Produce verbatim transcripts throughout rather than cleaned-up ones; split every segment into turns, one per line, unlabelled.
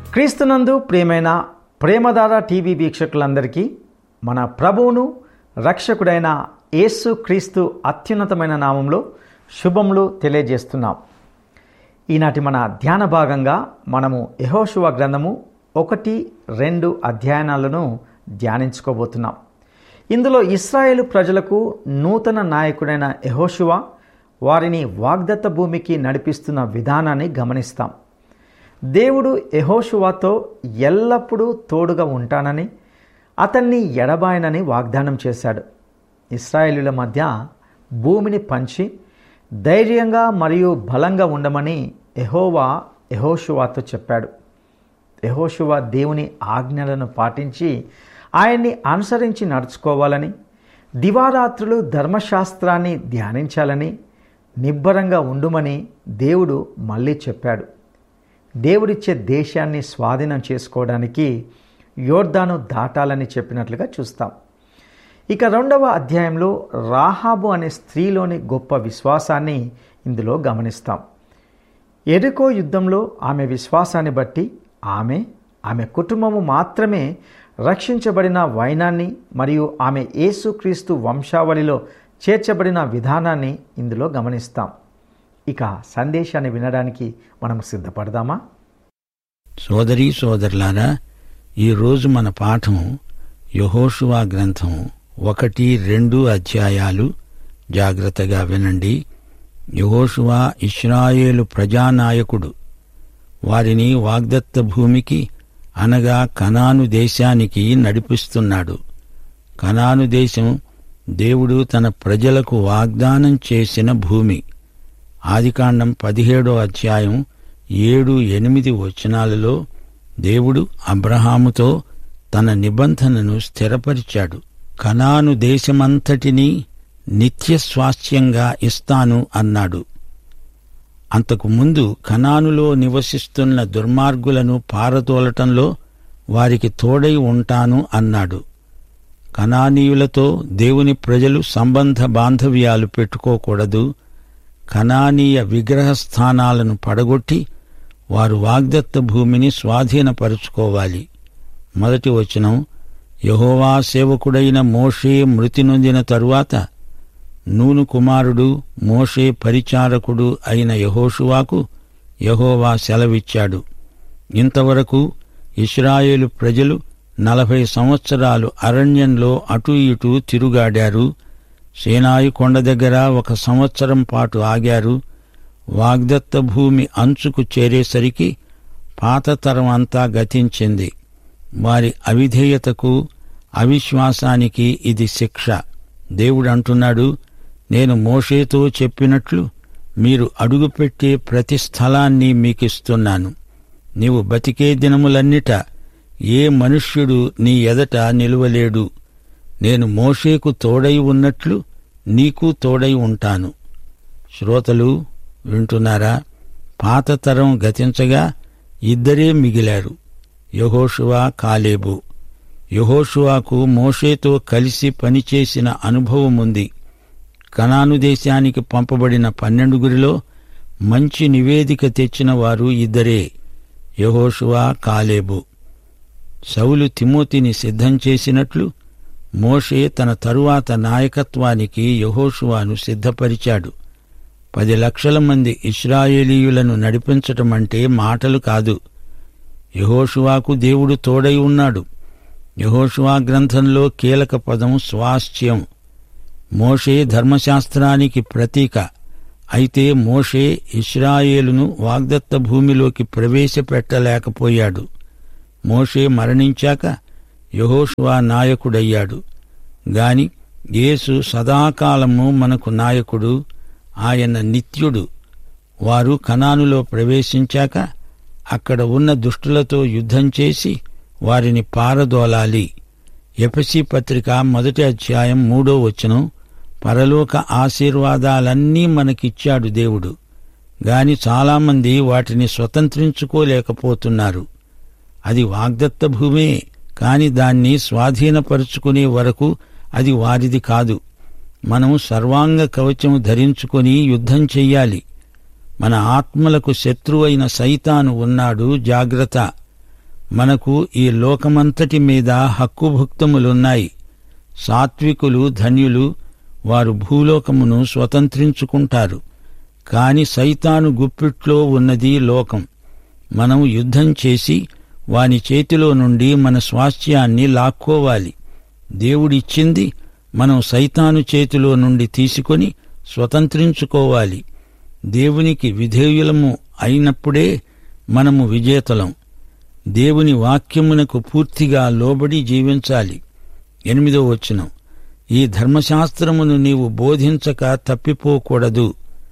క్రీస్తునందు ప్రియమైన ప్రేమధార టీవీ వీక్షకులందరికీ మన ప్రభువును రక్షకుడైన యేసు క్రీస్తు అత్యున్నతమైన నామంలో శుభములు తెలియజేస్తున్నాం. ఈనాటి మన ధ్యాన భాగంగా మనము యెహోషువ గ్రంథము ఒకటి రెండు అధ్యాయాలను ధ్యానించుకోబోతున్నాం. ఇందులో ఇశ్రాయేలు ప్రజలకు నూతన నాయకుడైన యెహోషువ వారిని వాగ్దత్త భూమికి నడిపిస్తున్న విధానాన్ని గమనిస్తాం. దేవుడు యెహోషువతో ఎల్లప్పుడూ తోడుగా ఉంటానని, అతన్ని ఎడబాయనని వాగ్దానం చేశాడు. ఇశ్రాయేలుల మధ్య భూమిని పంచి ధైర్యంగా మరియు బలంగా ఉండమని యెహోవా యెహోషువతో చెప్పాడు. యెహోషువ దేవుని ఆజ్ఞలను పాటించి ఆయన్ని అనుసరించి నడుచుకోవాలని, దివారాత్రులు ధర్మశాస్త్రాన్ని ధ్యానించాలని, నిబ్బరంగా ఉండుమని దేవుడు మళ్ళీ చెప్పాడు. దేవుడిచ్చే దేశాన్ని స్వాధీనం చేసుకోవడానికి యోర్దాను దాటాలని చెప్పినట్లుగా చూస్తాం. ఇక రెండవ అధ్యాయంలో రాహాబు అనే స్త్రీలోని గొప్ప విశ్వాసాన్ని ఇందులో గమనిస్తాం. యెరికో యుద్ధంలో ఆమె విశ్వాసాన్ని బట్టి ఆమె ఆమె కుటుంబము మాత్రమే రక్షించబడిన వైనాన్ని మరియు ఆమె యేసుక్రీస్తు వంశావళిలో చేర్చబడిన విధానాన్ని ఇందులో గమనిస్తాం. ఇక సందేశాన్ని వినడానికి మనం సిద్ధపడదామా?
సోదరీ సోదరులారా, ఈరోజు మన పాఠం యెహోషువ గ్రంథం ఒకటి రెండు అధ్యాయాలు. జాగ్రత్తగా వినండి. యెహోషువ ఇశ్రాయేలు ప్రజానాయకుడు. వారిని వాగ్దత్త భూమికి అనగా కనాను దేశానికి నడిపిస్తున్నాడు. కనాను దేశం దేవుడు తన ప్రజలకు వాగ్దానం చేసిన భూమి. ఆదికాండం పదిహేడో అధ్యాయం ఏడు ఎనిమిది వచనాలలో దేవుడు అబ్రహాముతో తన నిబంధనను స్థిరపరిచాడు. కనాను దేశమంతటినీ నిత్య స్వాస్థ్యంగా ఇస్తాను అన్నాడు. అంతకు ముందు కనానులో నివసిస్తున్న దుర్మార్గులను పారదోలటంలో వారికి తోడై ఉంటాను అన్నాడు. కనానీయులతో దేవుని ప్రజలు సంబంధ బాంధవ్యాలు పెట్టుకోకూడదు. కనానీయ విగ్రహస్థానాలను పడగొట్టి వారు వాగ్దత్త భూమిని స్వాధీనపరుచుకోవాలి. మొదటి వచనం, యెహోవా సేవకుడైన మోషే మృతి నొందిన తరువాత నూను కుమారుడు మోషే పరిచారకుడు అయిన యెహోషువాకు యెహోవా సెలవిచ్చాడు. ఇంతవరకు ఇశ్రాయేలు ప్రజలు నలభై సంవత్సరాలు అరణ్యంలో అటూ ఇటూ తిరుగాడారు. సీనాయి కొండ దగ్గర ఒక సంవత్సరం పాటు ఆగారు. వాగ్దత్త భూమి అంచుకు చేరేసరికి పాత తరం అంతా గతించింది. వారి అవిధేయతకు అవిశ్వాసానికి ఇది శిక్ష. దేవుడు అంటున్నాడు, నేను మోషేతో చెప్పినట్లు మీరు అడుగుపెట్టే ప్రతి స్థలాన్ని మీకిస్తున్నాను. నీవు బతికే దినములన్నిట ఏ మనుష్యుడు నీ ఎదట నిలువలేడు. నేను మోషేకు తోడై ఉన్నట్లు నీకు తోడై ఉంటాను. శ్రోతలు వింటున్నారా? పాత తరం గతించగా ఇద్దరే మిగిలారు, యెహోషువ, కాలేబు. యెహోషువకు మోషేతో కలిసి పనిచేసిన అనుభవముంది. కనాను దేశానికి పంపబడిన పన్నెండుగురిలో మంచి నివేదిక తెచ్చిన వారు ఇద్దరే, యెహోషువ, కాలేబు. సౌలు తిమోతిని సిద్ధం చేసినట్లు మోషే తన తరువాత నాయకత్వానికి యెహోషువను సిద్ధపరిచాడు. పది లక్షల మంది ఇశ్రాయేలీయులను నడిపించటమంటే మాటలు కాదు. యెహోషువకు దేవుడు తోడై ఉన్నాడు. యెహోషువ గ్రంథంలో కీలక పదం స్వాస్థ్యం. మోషే ధర్మశాస్త్రానికి ప్రతీక. అయితే మోషే ఇశ్రాయేలును వాగ్దత్త భూమిలోకి ప్రవేశపెట్టలేకపోయాడు. మోషే మరణించాక యెహోషువ నాయకుడయ్యాడు. గాని యేసు సదాకాలము మనకు నాయకుడు. ఆయన నిత్యుడు. వారు కనానులో ప్రవేశించాక అక్కడ ఉన్న దుష్టులతో యుద్ధం చేసి వారిని పారదోలాలి. ఎఫెసీ పత్రిక మొదటి అధ్యాయం మూడో వచనం, పరలోక ఆశీర్వాదాలన్నీ మనకిచ్చాడు దేవుడు. గాని చాలామంది వాటిని స్వతంత్రించుకోలేకపోతున్నారు. అది వాగ్దత్త భూమే, కాని దాన్ని స్వాధీనపరుచుకునే వరకు అది వారిది కాదు. మనం సర్వాంగ కవచము ధరించుకొని యుద్ధం చెయ్యాలి. మన ఆత్మలకు శత్రువైన సైతాను ఉన్నాడు, జాగ్రత్త. మనకు ఈ లోకమంతటి మీద హక్కుభుక్తములున్నాయి. సాత్వికులు ధన్యులు, వారు భూలోకమును స్వతంత్రించుకుంటారు. కాని సైతాను గుప్పిట్లో ఉన్నది లోకం. మనం యుద్ధం చేసి వాని చేతిలో నుండి మన స్వాస్థ్యాన్ని లాక్కోవాలి. దేవుడిచ్చింది మనం సైతాను చేతిలో నుండి తీసుకొని స్వతంత్రించుకోవాలి. దేవునికి విధేయులము అయినప్పుడే మనము విజేతలం. దేవుని వాక్యమునకు పూర్తిగా లోబడి జీవించాలి. ఎనిమిదో వచనం, ఈ ధర్మశాస్త్రమును నీవు బోధించక తప్పిపోకూడదు.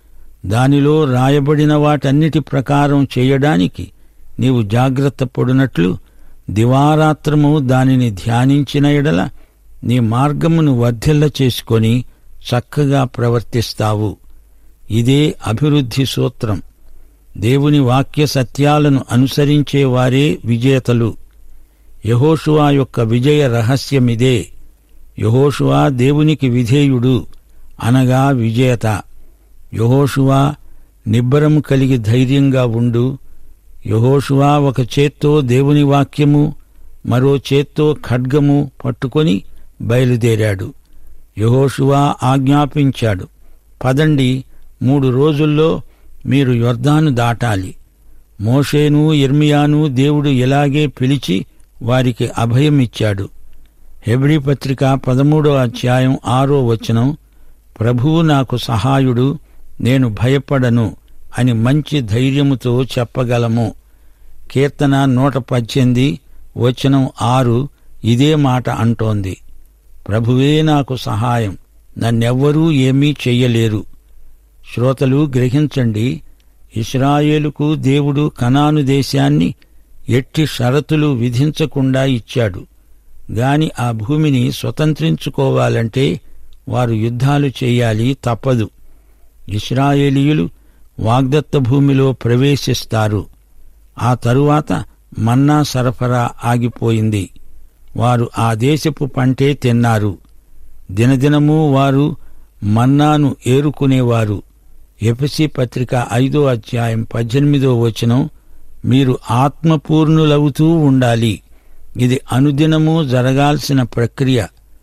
దానిలో రాయబడిన వాటన్నిటి ప్రకారం చేయడానికి నీవు జాగ్రత్త పడునట్లు దివారాత్రము దానిని ధ్యానించిన ఎడల నీ మార్గమును వర్ధిల్ల చేసుకొని చక్కగా ప్రవర్తిస్తావు. ఇదే అభివృద్ధి సూత్రం. దేవుని వాక్య సత్యాలను అనుసరించేవారే విజేతలు. యెహోషువ యొక్క విజయ రహస్యమిదే. యెహోషువ దేవునికి విధేయుడు, అనగా విజేత. యెహోషువ నిబ్బరము కలిగి ధైర్యంగా ఉండు. యెహోషువ ఒక చేత్తో దేవుని వాక్యము, మరో చేత్తో ఖడ్గము పట్టుకొని బయలుదేరాడు. యెహోషువ ఆజ్ఞాపించాడు, పదండి, మూడు రోజుల్లో మీరు యొర్దాను దాటాలి. మోషేను యిర్మీయాను దేవుడు ఇలాగే పిలిచి వారికి అభయమిచ్చాడు. హెబ్రీ పత్రిక పదమూడో అధ్యాయం ఆరో వచనం, ప్రభువు నాకు సహాయుడు, నేను భయపడను అని మంచి ధైర్యముతో చెప్పగలము. కీర్తన నూట పద్దెనిమిది వచనం ఆరు ఇదే మాట అంటోంది. ప్రభువే నాకు సహాయం, నన్నెవ్వరూ ఏమీ చెయ్యలేరు. శ్రోతలు గ్రహించండి, ఇశ్రాయేలుకు దేవుడు కనాను దేశాన్ని ఎట్టి షరతులు విధించకుండా ఇచ్చాడు. గాని ఆ భూమిని స్వతంత్రించుకోవాలంటే వారు యుద్ధాలు చెయ్యాలి, తప్పదు. ఇశ్రాయేలీయులు వాగ్దత్త భూమిలో ప్రవేశిస్తారు. ఆ తరువాత మన్నా సరఫరా ఆగిపోయింది. వారు ఆ దేశపు పంటే తిన్నారు. దినదినమూ వారు మన్నాను ఏరుకునేవారు. ఎఫెసీ పత్రిక ఐదో అధ్యాయం పద్దెనిమిదో వచనం, మీరు ఆత్మపూర్ణులవుతూ ఉండాలి. ఇది అనుదినము జరగాల్సిన ప్రక్రియ.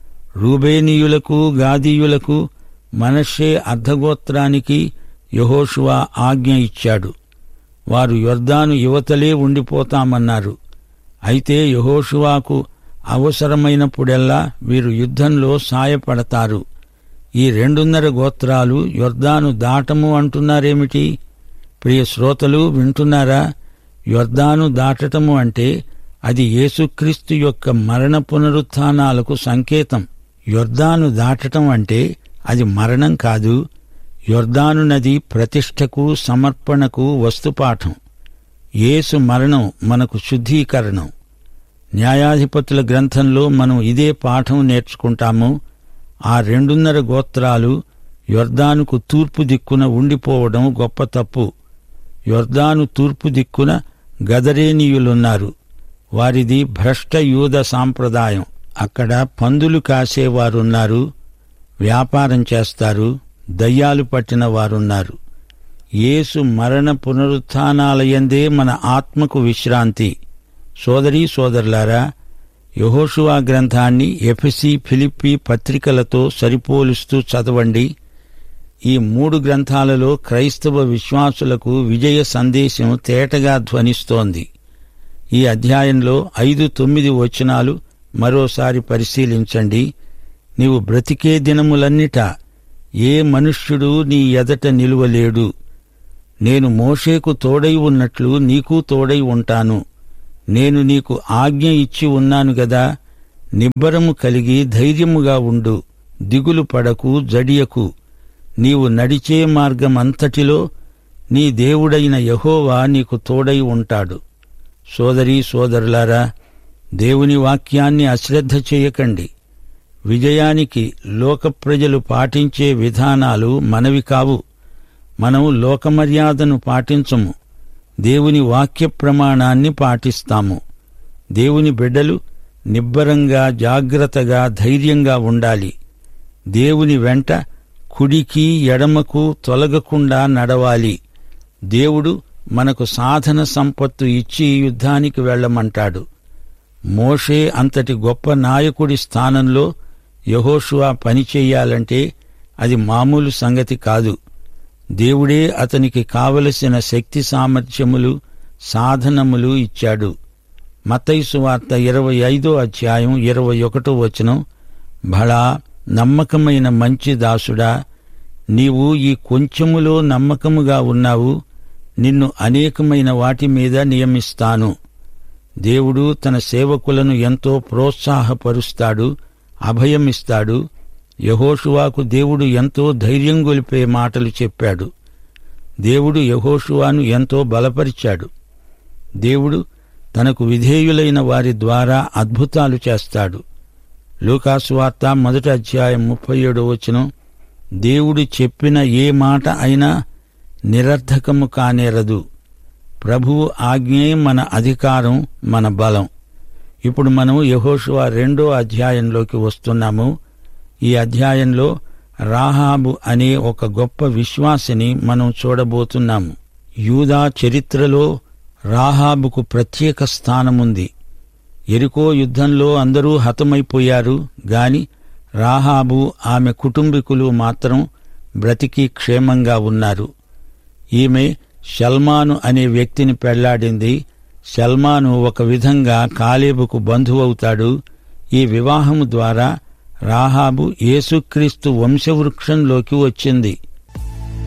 రూబేనీయులకు, గాదీయులకు, మనష్షే అర్ధగోత్రానికి యెహోషువ ఆజ్ఞ ఇచ్చాడు. వారు యొర్దాను యువతలే ఉండిపోతామన్నారు. అయితే యెహోషువకు అవసరమైనప్పుడెల్లా వీరు యుద్ధంలో సాయపడతారు. ఈ రెండున్నర గోత్రాలు యొర్దాను దాటము అంటున్నారేమిటి? ప్రియ శ్రోతలు వింటున్నారా? యొర్దాను దాటటము అంటే అది యేసుక్రీస్తు యొక్క మరణ పునరుత్థానాలకు సంకేతం. యొర్దాను దాటటం అంటే అది మరణం కాదు. యొర్దాను నది ప్రతిష్టకు, సమర్పణకు వస్తుపాఠం. యేసు మరణం మనకు శుద్ధీకరణం. న్యాయాధిపతుల గ్రంథంలో మనం ఇదే పాఠం నేర్చుకుంటాము. ఆ రెండున్నర గోత్రాలు యొర్దానుకు తూర్పు దిక్కున ఉండిపోవడం గొప్ప తప్పు. యొర్దాను తూర్పు దిక్కున గదరేనీయులున్నారు. వారిది భ్రష్ట యూద సాంప్రదాయం. అక్కడ పందులు కాసేవారున్నారు, వ్యాపారం చేస్తారు, దయ్యాలు పట్టిన వారున్నారు. యేసు మరణ పునరుత్థానాలయందే మన ఆత్మకు విశ్రాంతి. సోదరీ సోదరులారా, యెహోషువ గ్రంథాన్ని ఎఫెసీ, ఫిలిప్పీ పత్రికలతో సరిపోలుస్తూ చదవండి. ఈ మూడు గ్రంథాలలో క్రైస్తవ విశ్వాసులకు విజయ సందేశం తేటగా ధ్వనిస్తోంది. ఈ అధ్యాయంలో ఐదు తొమ్మిది వచనాలు మరోసారి పరిశీలించండి. నీవు బ్రతికే దినములన్నిటా ఏ మనుష్యుడు నీ ఎదట నిలువలేడు. నేను మోషేకు తోడై ఉన్నట్లు నీకు తోడై ఉంటాను. నేను నీకు ఆజ్ఞ ఇచ్చి ఉన్నాను గదా. నిబ్బరము కలిగి ధైర్యముగా ఉండు, దిగులు పడకు, జడియకు. నీవు నడిచే మార్గమంతటిలో నీ దేవుడైన యెహోవా నీకు తోడై ఉంటాడు. సోదరీ సోదరులారా, దేవుని వాక్యాన్ని అశ్రద్ధ చేయకండి. విజయానికి లోక ప్రజలు పాటించే విధానాలు మనవి కావు. మనం లోకమర్యాదను పాటించము, దేవుని వాక్య ప్రమాణాన్ని పాటిస్తాము. దేవుని బిడ్డలు నిబ్బరంగా, జాగ్రత్తగా, ధైర్యంగా ఉండాలి. దేవుని వెంట కుడికి ఎడమకు తొలగకుండా నడవాలి. దేవుడు మనకు సాధన సంపత్తు ఇచ్చి యుద్ధానికి వెళ్లమంటాడు. మోషే అంతటి గొప్ప నాయకుడి స్థానంలో యెహోషువ పనిచెయ్యాలంటే అది మామూలు సంగతి కాదు. దేవుడే అతనికి కావలసిన శక్తి సామర్థ్యములు, సాధనములు ఇచ్చాడు. మత్తయి సువార్త ఇరవై ఐదో అధ్యాయం ఇరవై ఒకటో వచనం, భళా నమ్మకమైన మంచి దాసుడా, నీవు ఈ కొంచెములో నమ్మకముగా ఉన్నావు, నిన్ను అనేకమైన వాటి మీద నియమిస్తాను. దేవుడు తన సేవకులను ఎంతో ప్రోత్సాహపరుస్తాడు, అభయమిస్తాడు. యెహోషువాకు దేవుడు ఎంతో ధైర్యం గొలిపే మాటలు చెప్పాడు. దేవుడు యెహోషువాను ఎంతో బలపరిచాడు. దేవుడు తనకు విధేయులైన వారి ద్వారా అద్భుతాలు చేస్తాడు. లూకాసు వార్త మొదటి అధ్యాయం ముప్పై ఏడో వచనం, దేవుడు చెప్పిన ఏ మాట అయినా నిరర్థకము కానేరదు. ప్రభువు ఆజ్ఞే మన అధికారం, మన బలం. ఇప్పుడు మనం యెహోషువ రెండో అధ్యాయంలోకి వస్తున్నాము. ఈ అధ్యాయంలో రాహాబు అనే ఒక గొప్ప విశ్వాసిని మనం చూడబోతున్నాము. యూదా చరిత్రలో రాహాబుకు ప్రత్యేక స్థానముంది. యెరికో యుద్ధంలో అందరూ హతమైపోయారు గాని రాహాబు, ఆమె కుటుంబీకులు మాత్రం బ్రతికి క్షేమంగా ఉన్నారు. ఈమె షల్మాను అనే వ్యక్తిని పెళ్లాడింది. షల్మాను ఒక విధంగా కాలేబుకు బంధువవుతాడు. ఈ వివాహము ద్వారా రాహాబు యేసుక్రీస్తు వంశవృక్షంలోకి వచ్చింది.